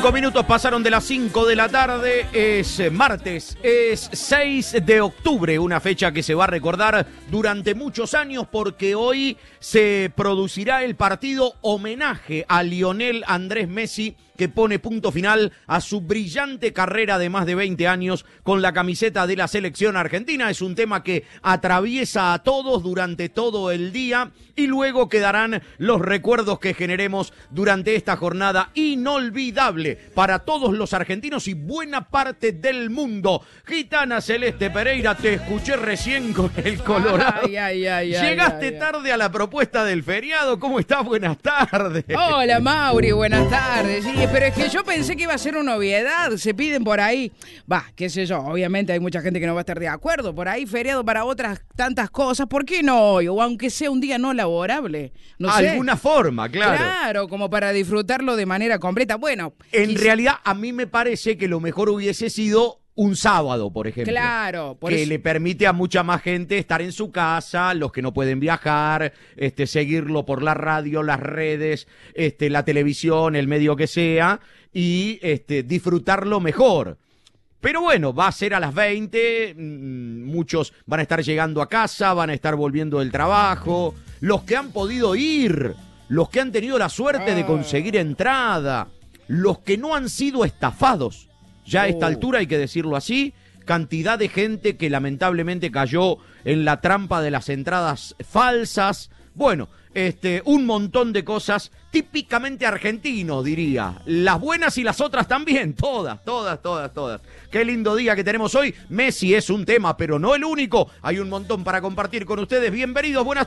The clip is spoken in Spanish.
5 minutos pasaron de las 5 de la tarde, es martes, es 6 de octubre, una fecha que se va a recordar durante muchos años porque hoy se producirá el partido homenaje a Lionel Andrés Messi, que pone punto final a su brillante carrera de más de 20 años con la camiseta de la selección argentina. Es un tema que atraviesa a todos durante todo el día y luego quedarán los recuerdos que generemos durante esta jornada inolvidable para todos los argentinos y buena parte del mundo. Gitana Celeste Pereira, te escuché recién con el Colorado. Llegaste tarde a la propuesta del feriado. ¿Cómo estás? Buenas tardes. Hola, Mauri, buenas tardes. Sí, pero es que yo pensé que iba a ser una obviedad. Se piden por ahí, qué sé yo, obviamente hay mucha gente que no va a estar de acuerdo. Por ahí feriado para otras tantas cosas. ¿Por qué no hoy? O aunque sea un día no laborable. No sé. Alguna forma, claro. Claro, como para disfrutarlo de manera completa. Bueno. En realidad, a mí me parece que lo mejor hubiese sido un sábado, por ejemplo. Claro. Que le permite a mucha más gente estar en su casa, los que no pueden viajar, seguirlo por la radio, las redes, la televisión, el medio que sea, y disfrutarlo mejor. Pero bueno, va a ser a las 20, muchos van a estar llegando a casa, van a estar volviendo del trabajo, los que han podido ir, los que han tenido la suerte de conseguir entrada, los que no han sido estafados. Ya a esta altura hay que decirlo así, cantidad de gente que lamentablemente cayó en la trampa de las entradas falsas. Bueno, un montón de cosas típicamente argentinos, diría. Las buenas y las otras también, todas. Qué lindo día que tenemos hoy. Messi es un tema, pero no el único. Hay un montón para compartir con ustedes. Bienvenidos, buenas